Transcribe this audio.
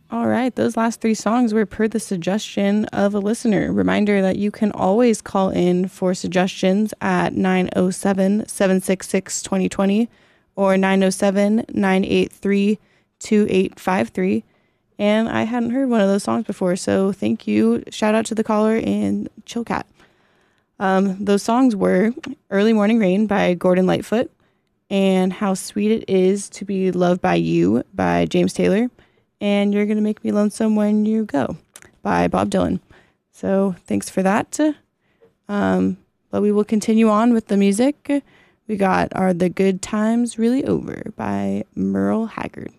All right, those last three songs were per the suggestion of a listener. Reminder that you can always call in for suggestions at 907-766-2020 or 907-983-2853. And I hadn't heard one of those songs before, so thank you. Shout out to the caller and Chill Cat. Those songs were Early Morning Rain by Gordon Lightfoot and How Sweet It Is to Be Loved by You by James Taylor, and You're Gonna Make Me Lonesome When You Go by Bob Dylan. So thanks for that. But we will continue on with the music. We got Are the Good Times Really Over by Merle Haggard.